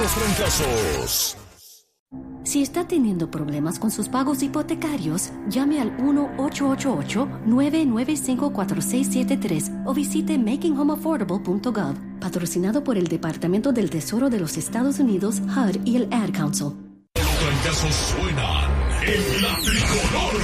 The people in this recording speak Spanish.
los trancazos. Si está teniendo problemas con sus pagos hipotecarios, llame al 1-888-995-4673 o visite makinghomeaffordable.gov, patrocinado por el Departamento del Tesoro de los Estados Unidos, HUD y el Ad Council. Los trancazos suenan en la tricolor.